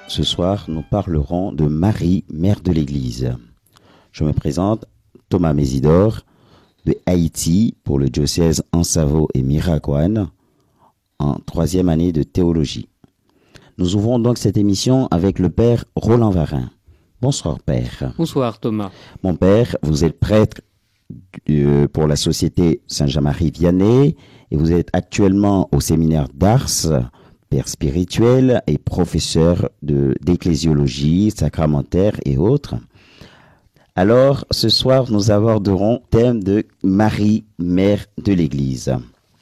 Ce soir, nous parlerons de Marie, mère de l'Église. Je me présente, Thomas Mésidor, de Haïti, pour le diocèse Ansavo et Miracoane, en 3e année de théologie. Nous ouvrons donc cette émission avec le Père Roland Varin. Bonsoir, Père. Bonsoir, Thomas. Mon Père, vous êtes prêtre pour la Société Saint-Jean-Marie Vianney et vous êtes actuellement au séminaire d'Ars, père spirituel et professeur d'ecclésiologie, sacramentaire et autres. Alors, ce soir, nous aborderons le thème de Marie, mère de l'Église.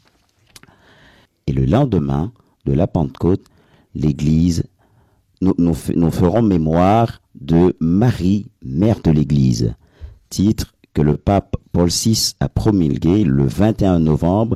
Et le lendemain de la Pentecôte, l'Église, nous ferons mémoire de Marie, mère de l'Église, titre que le pape Paul VI a promulgué le 21 novembre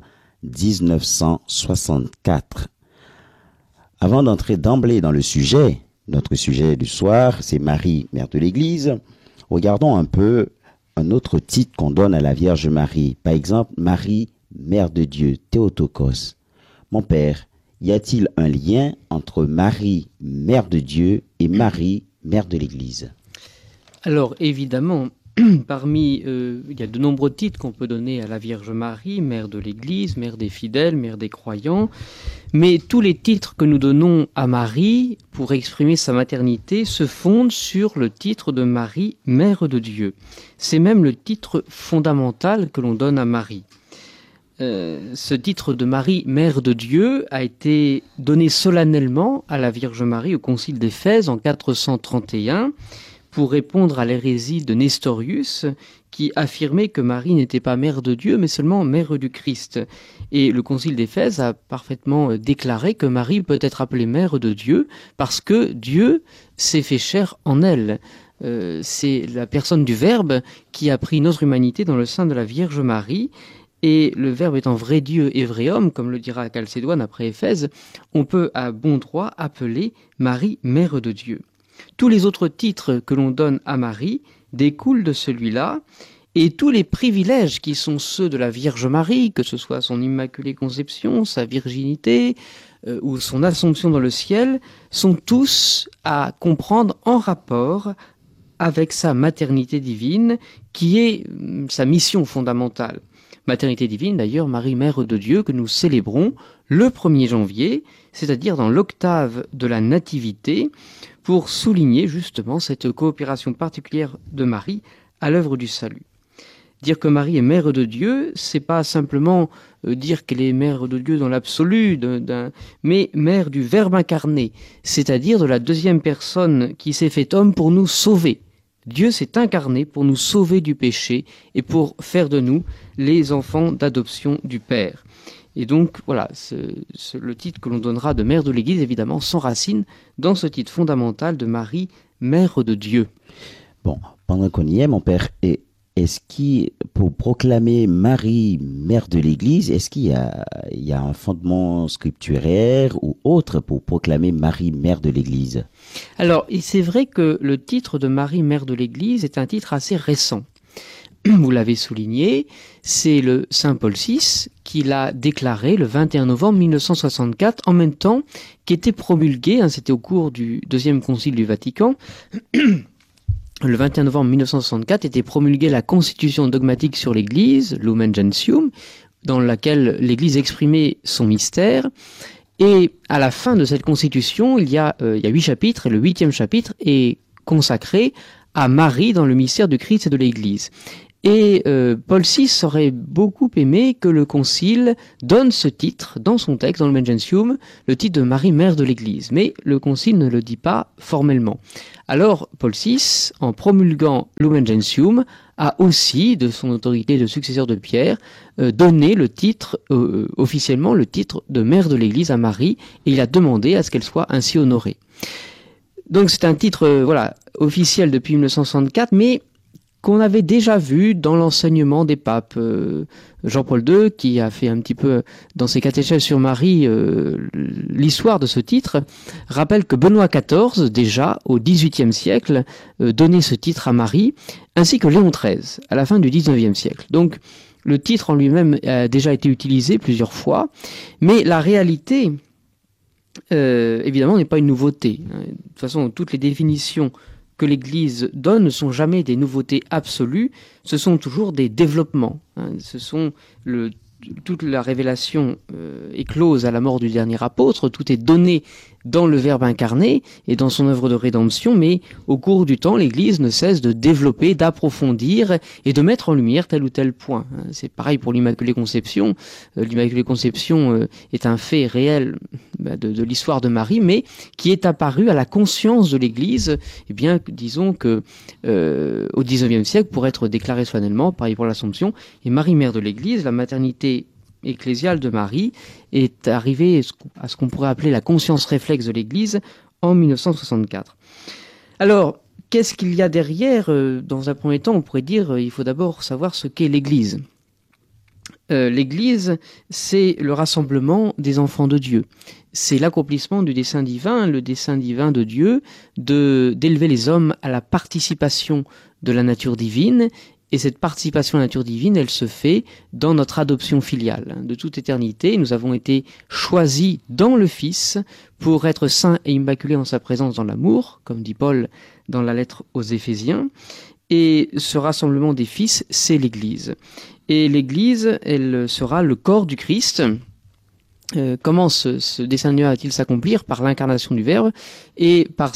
1964. Avant d'entrer d'emblée dans le sujet, notre sujet du soir, c'est Marie, mère de l'Église, regardons un peu un autre titre qu'on donne à la Vierge Marie. Par exemple, Marie, mère de Dieu, Théotokos. Mon Père, y a-t-il un lien entre Marie, mère de Dieu, et Marie, mère de l'Église? Alors, évidemment, il y a de nombreux titres qu'on peut donner à la Vierge Marie, mère de l'Église, mère des fidèles, mère des croyants. Mais tous les titres que nous donnons à Marie pour exprimer sa maternité se fondent sur le titre de Marie, mère de Dieu. C'est même le titre fondamental que l'on donne à Marie. Ce titre de Marie, mère de Dieu, a été donné solennellement à la Vierge Marie au Concile d'Éphèse en 431 pour répondre à l'hérésie de Nestorius qui affirmait que Marie n'était pas mère de Dieu mais seulement mère du Christ. Et le Concile d'Éphèse a parfaitement déclaré que Marie peut être appelée mère de Dieu parce que Dieu s'est fait chair en elle. C'est la personne du Verbe qui a pris notre humanité dans le sein de la Vierge Marie. Et le Verbe étant vrai Dieu et vrai homme, comme le dira Chalcédoine après Éphèse, on peut à bon droit appeler Marie mère de Dieu. Tous les autres titres que l'on donne à Marie découlent de celui-là, et tous les privilèges qui sont ceux de la Vierge Marie, que ce soit son Immaculée Conception, sa virginité ou son Assomption dans le ciel, sont tous à comprendre en rapport avec sa maternité divine, qui est sa mission fondamentale. Maternité divine, d'ailleurs, Marie, mère de Dieu, que nous célébrons le 1er janvier, c'est-à-dire dans l'octave de la Nativité, pour souligner justement cette coopération particulière de Marie à l'œuvre du salut. Dire que Marie est mère de Dieu, c'est pas simplement dire qu'elle est mère de Dieu dans l'absolu, mais mère du Verbe incarné, c'est-à-dire de la deuxième personne qui s'est fait homme pour nous sauver. Dieu s'est incarné pour nous sauver du péché et pour faire de nous les enfants d'adoption du Père. Et donc, voilà, le titre que l'on donnera de mère de l'Église, évidemment, s'enracine dans ce titre fondamental de Marie, mère de Dieu. Bon, pendant qu'on y est, mon Père, pour proclamer Marie, mère de l'Église, est-ce qu'il y a un fondement scripturaire ou autre pour proclamer Marie, mère de l'Église? Alors, c'est vrai que le titre de Marie, mère de l'Église est un titre assez récent. Vous l'avez souligné, c'est le Saint Paul VI qui l'a déclaré le 21 novembre 1964, en même temps qu'était promulgué, c'était au cours du deuxième concile du Vatican, le 21 novembre 1964 était promulguée la constitution dogmatique sur l'Église, Lumen Gentium, dans laquelle l'Église exprimait son mystère. Et à la fin de cette constitution, il y a 8 chapitres, et le 8e chapitre est consacré à Marie dans le mystère du Christ et de l'Église. Et Paul VI aurait beaucoup aimé que le Concile donne ce titre dans son texte, dans le Lumen Gentium, le titre de Marie, mère de l'Église. Mais le Concile ne le dit pas formellement. Alors, Paul VI, en promulguant Lumen Gentium, a aussi, de son autorité de successeur de Pierre, donné le titre, officiellement le titre de mère de l'Église à Marie, et il a demandé à ce qu'elle soit ainsi honorée. Donc c'est un titre officiel depuis 1964, mais qu'on avait déjà vu dans l'enseignement des papes. Jean-Paul II, qui a fait un petit peu dans ses catéchèses sur Marie l'histoire de ce titre, rappelle que Benoît XIV, déjà au XVIIIe siècle, donnait ce titre à Marie, ainsi que Léon XIII, à la fin du XIXe siècle. Donc le titre en lui-même a déjà été utilisé plusieurs fois, mais la réalité évidemment, n'est pas une nouveauté. De toute façon, toutes les définitions que l'Église donne ne sont jamais des nouveautés absolues, ce sont toujours des développements. Ce sont toute la révélation éclose à la mort du dernier apôtre, tout est donné dans le Verbe incarné et dans son œuvre de rédemption, mais au cours du temps, l'Église ne cesse de développer, d'approfondir et de mettre en lumière tel ou tel point. C'est pareil pour l'Immaculée Conception. L'Immaculée Conception est un fait réel de l'histoire de Marie, mais qui est apparu à la conscience de l'Église, eh bien, disons que au XIXe siècle, pour être déclaré solennellement, pareil pour l'Assomption, et Marie, mère de l'Église, la maternité ecclésiale de Marie est arrivée à ce qu'on pourrait appeler la conscience réflexe de l'Église en 1964. Alors, qu'est-ce qu'il y a derrière? Dans un premier temps, on pourrait dire il faut d'abord savoir ce qu'est l'Église. L'Église, c'est le rassemblement des enfants de Dieu. C'est l'accomplissement du dessein divin, le dessein divin de Dieu, d'élever les hommes à la participation de la nature divine. Et cette participation à la nature divine, elle se fait dans notre adoption filiale. De toute éternité, nous avons été choisis dans le Fils pour être saints et immaculés en sa présence dans l'amour, comme dit Paul dans la lettre aux Éphésiens. Et ce rassemblement des fils, c'est l'Église. Et l'Église, elle sera le corps du Christ. Comment ce dessein va-t-il s'accomplir? Par l'incarnation du Verbe et par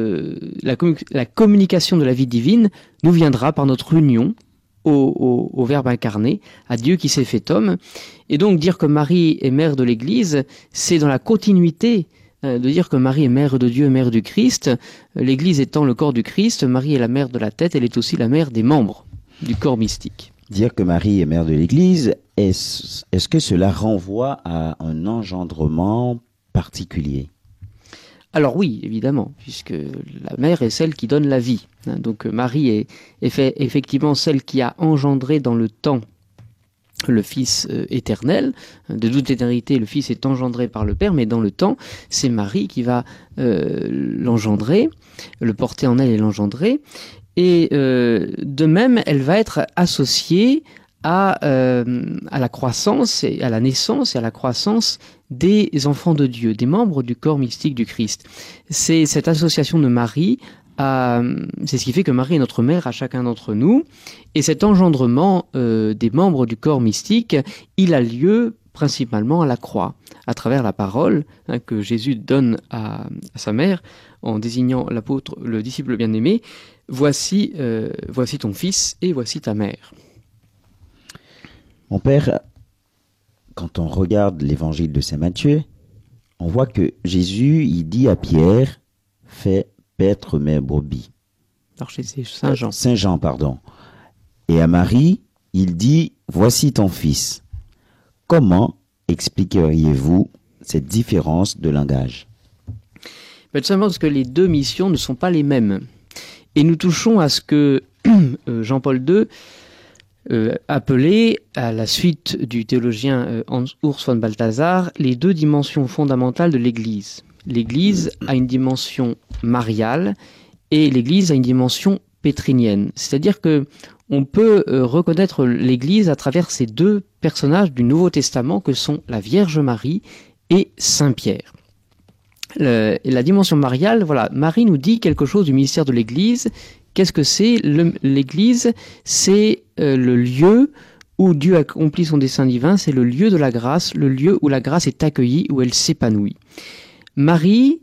la communication de la vie divine nous viendra par notre union au Verbe incarné, à Dieu qui s'est fait homme. Et donc dire que Marie est mère de l'Église, c'est dans la continuité de dire que Marie est mère de Dieu, mère du Christ. L'Église étant le corps du Christ, Marie est la mère de la tête, elle est aussi la mère des membres du corps mystique. Dire que Marie est mère de l'Église, est-ce que cela renvoie à un engendrement particulier? Alors oui, évidemment, puisque la mère est celle qui donne la vie. Donc Marie est effectivement celle qui a engendré dans le temps le Fils éternel. De toute éternité, le Fils est engendré par le Père, mais dans le temps, c'est Marie qui va l'engendrer, le porter en elle et l'engendrer. Et de même, elle va être associée à la croissance et à la naissance et à la croissance des enfants de Dieu, des membres du corps mystique du Christ. C'est cette association de Marie, c'est ce qui fait que Marie est notre mère à chacun d'entre nous. Et cet engendrement des membres du corps mystique, il a lieu principalement à la croix, à travers la parole que Jésus donne à sa mère en désignant l'apôtre, le disciple bien-aimé. Voici ton fils et voici ta mère. Mon père, quand on regarde l'évangile de Saint Matthieu, on voit que Jésus, il dit à Pierre, fais paître mes brebis. Alors c'est Saint Jean. Saint Jean, pardon. Et à Marie, il dit, voici ton fils. Comment expliqueriez-vous cette différence de langage? Tout simplement parce que les deux missions ne sont pas les mêmes. Et nous touchons à ce que Jean-Paul II appelait, à la suite du théologien Urs von Balthasar, les deux dimensions fondamentales de l'Église. L'Église a une dimension mariale et l'Église a une dimension pétrinienne. C'est-à-dire que on peut reconnaître l'Église à travers ces deux personnages du Nouveau Testament que sont la Vierge Marie et Saint Pierre. La dimension mariale, voilà, Marie nous dit quelque chose du mystère de l'Église. Qu'est-ce que c'est? L'Église, c'est le lieu où Dieu accomplit son dessein divin, c'est le lieu de la grâce, le lieu où la grâce est accueillie, où elle s'épanouit. Marie,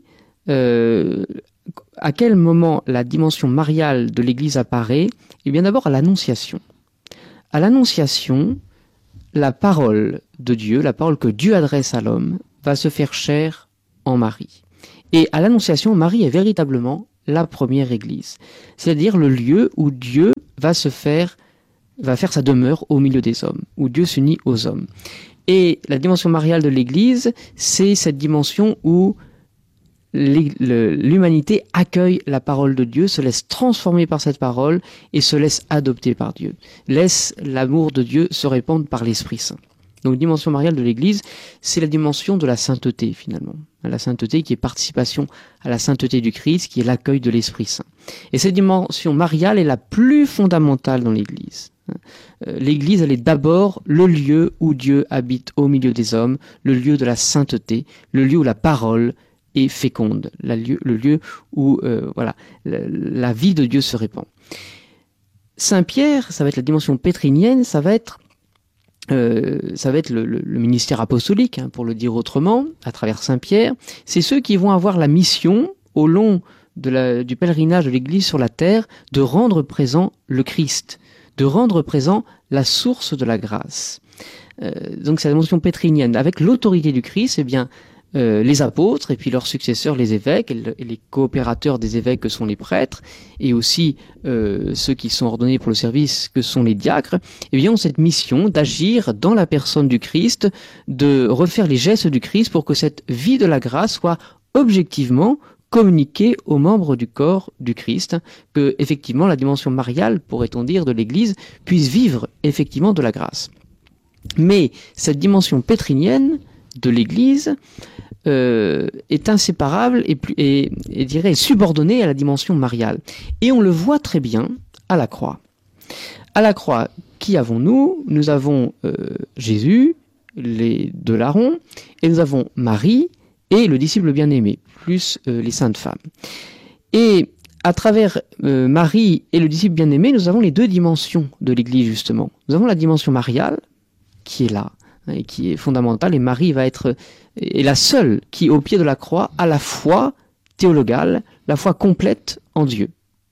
à quel moment la dimension mariale de l'Église apparaît? Eh bien d'abord à l'Annonciation. À l'Annonciation, la parole de Dieu, la parole que Dieu adresse à l'homme, va se faire chair en Marie. Et à l'Annonciation, Marie est véritablement la première Église. C'est-à-dire le lieu où Dieu va faire sa demeure au milieu des hommes, où Dieu s'unit aux hommes. Et la dimension mariale de l'Église, c'est cette dimension où l'humanité accueille la parole de Dieu, se laisse transformer par cette parole et se laisse adopter par Dieu. Laisse l'amour de Dieu se répandre par l'Esprit Saint. Donc, dimension mariale de l'Église, c'est la dimension de la sainteté, finalement. La sainteté qui est participation à la sainteté du Christ, qui est l'accueil de l'Esprit Saint. Et cette dimension mariale est la plus fondamentale dans l'Église. L'Église, elle est d'abord le lieu où Dieu habite au milieu des hommes, le lieu de la sainteté, le lieu où la parole est féconde, le lieu où la vie de Dieu se répand. Saint Pierre, ça va être la dimension pétrinienne, ça va être le ministère apostolique, pour le dire autrement, à travers Saint Pierre. C'est ceux qui vont avoir la mission, au long du pèlerinage de l'Église sur la terre, de rendre présent le Christ, de rendre présent la source de la grâce. Donc c'est la dimension pétrinienne. Avec l'autorité du Christ, les apôtres et puis leurs successeurs, les évêques, et les coopérateurs des évêques que sont les prêtres, et aussi ceux qui sont ordonnés pour le service que sont les diacres, ont cette mission d'agir dans la personne du Christ, de refaire les gestes du Christ pour que cette vie de la grâce soit objectivement communiquée aux membres du corps du Christ, que effectivement la dimension mariale, pourrait-on dire, de l'Église puisse vivre effectivement de la grâce. Mais cette dimension pétrinienne de l'Église est inséparable et dirais subordonnée à la dimension mariale. Et on le voit très bien à la croix. À la croix, qui avons-nous ? Nous avons Jésus, les deux larrons, et nous avons Marie et le disciple bien-aimé, plus les saintes femmes. Et à travers Marie et le disciple bien-aimé, nous avons les deux dimensions de l'Église, justement. Nous avons la dimension mariale, qui est là, et qui est fondamentale, et Marie est la seule qui, au pied de la croix, a la foi théologale, la foi complète en Dieu.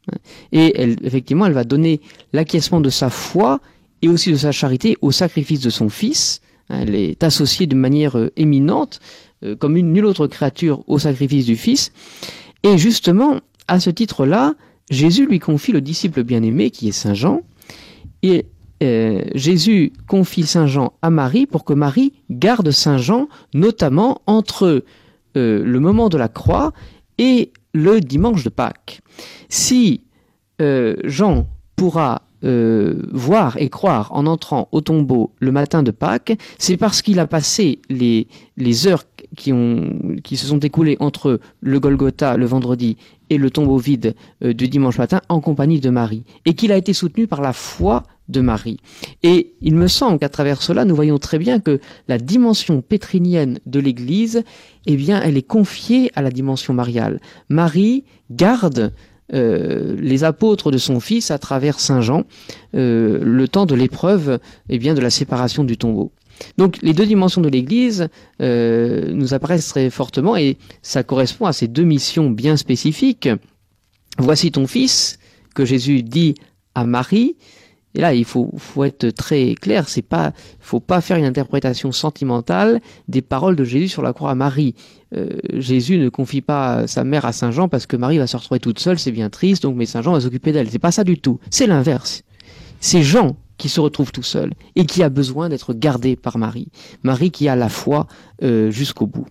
Et effectivement, elle va donner l'acquiescement de sa foi et aussi de sa charité au sacrifice de son Fils. Elle est associée de manière éminente, comme une nulle autre créature, au sacrifice du Fils. Et justement, à ce titre-là, Jésus lui confie le disciple bien-aimé, qui est Saint Jean, et Jésus confie Saint Jean à Marie pour que Marie garde Saint Jean, notamment entre le moment de la croix et le dimanche de Pâques. Si Jean pourra voir et croire en entrant au tombeau le matin de Pâques, c'est parce qu'il a passé les heures qui se sont écoulées entre le Golgotha le vendredi et le tombeau vide du dimanche matin en compagnie de Marie, et qu'il a été soutenu par la foi de Marie. Et il me semble qu'à travers cela, nous voyons très bien que la dimension pétrinienne de l'Église, elle est confiée à la dimension mariale. Marie garde les apôtres de son Fils à travers Saint Jean le temps de l'épreuve de la séparation du tombeau. Donc les deux dimensions de l'Église nous apparaissent très fortement, et ça correspond à ces deux missions bien spécifiques. Voici ton Fils, que Jésus dit à Marie. Et là, il faut être très clair, faut pas faire une interprétation sentimentale des paroles de Jésus sur la croix à Marie. Jésus ne confie pas sa mère à Saint Jean parce que Marie va se retrouver toute seule, c'est bien triste, mais Saint Jean va s'occuper d'elle. C'est pas ça du tout. C'est l'inverse. C'est Jean qui se retrouve tout seul et qui a besoin d'être gardé par Marie. Marie qui a la foi jusqu'au bout.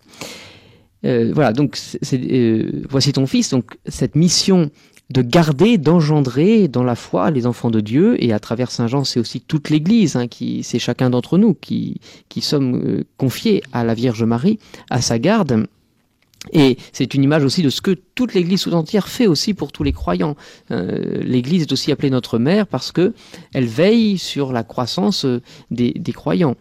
Donc voici ton Fils. Donc cette mission de garder, d'engendrer dans la foi les enfants de Dieu, et à travers Saint Jean, c'est aussi toute l'Église, c'est chacun d'entre nous qui sommes confiés à la Vierge Marie, à sa garde. Et c'est une image aussi de ce que toute l'Église tout entière fait aussi pour tous les croyants. L'Église est aussi appelée notre mère parce que elle veille sur la croissance des croyants.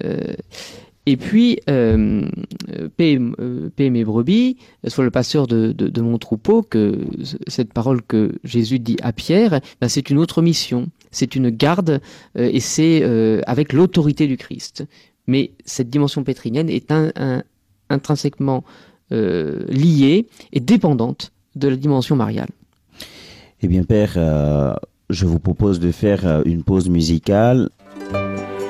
Et puis, paix mes brebis, sois le pasteur de mon troupeau, que cette parole que Jésus dit à Pierre, c'est une autre mission, c'est une garde, et c'est avec l'autorité du Christ. Mais cette dimension pétrinienne est intrinsèquement liée et dépendante de la dimension mariale. Eh bien, Père, je vous propose de faire une pause musicale